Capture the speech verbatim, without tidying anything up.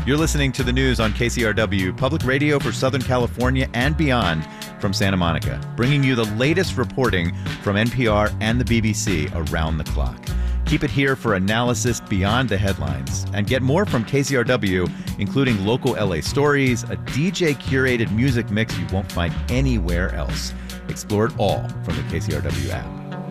You're listening to the news on K C R W, public radio for Southern California and beyond from Santa Monica, bringing you the latest reporting from N P R and the B B C around the clock. Keep it here for analysis beyond the headlines and get more from K C R W, including local L A stories, a D J-curated music mix you won't find anywhere else. Explore it all from the K C R W app.